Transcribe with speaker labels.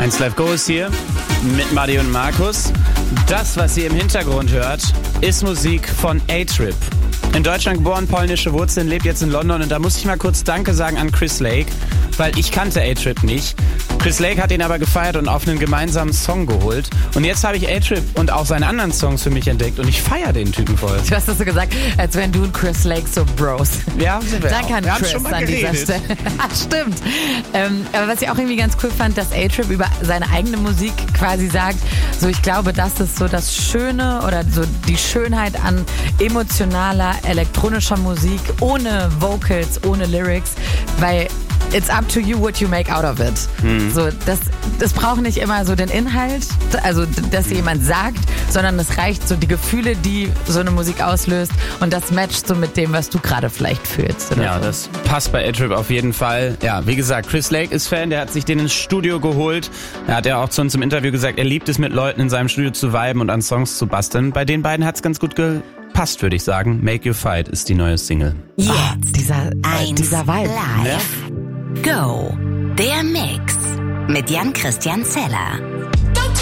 Speaker 1: 1 Live Go ist hier mit Madi und Markus. Das, was ihr im Hintergrund hört, ist Musik von A-Trip. In Deutschland geboren, polnische Wurzeln, lebt jetzt in London. Und da muss ich mal kurz Danke sagen an Chris Lake, weil ich kannte A-Trip nicht. Chris Lake hat ihn aber gefeiert und auf einen gemeinsamen Song geholt. Und jetzt habe ich A-Trip und auch seine anderen Songs für mich entdeckt. Und ich feiere den Typen voll.
Speaker 2: Du hast das so gesagt, als wenn du und Chris Lake so Bros.
Speaker 1: Ja, sind wir
Speaker 2: Danke an Chris an dieser Stelle. Stimmt. Aber was ich auch irgendwie ganz cool fand, dass A-Trip über seine eigene Musik quasi sagt, so ich glaube, das ist so das Schöne oder so die Schönheit an emotionaler, elektronischer Musik, ohne Vocals, ohne Lyrics, weil it's up to you what you make out of it. So, das braucht nicht immer so den Inhalt, also dass jemand sagt, sondern es reicht so die Gefühle, die so eine Musik auslöst und das matcht so mit dem, was du gerade vielleicht fühlst. Oder
Speaker 1: Ja,
Speaker 2: so.
Speaker 1: das passt bei A-Trip auf jeden Fall. Ja, wie gesagt, Chris Lake ist Fan, der hat sich den ins Studio geholt. Er hat ja auch zu uns im Interview gesagt, er liebt es mit Leuten in seinem Studio zu viben und an Songs zu basteln. Bei den beiden hat es ganz gut gepasst, würde ich sagen. Make You Fight ist die neue Single.
Speaker 3: Jetzt
Speaker 2: Dieser Vibe.
Speaker 3: live. Go, der Mix mit Jan Christian Zeller.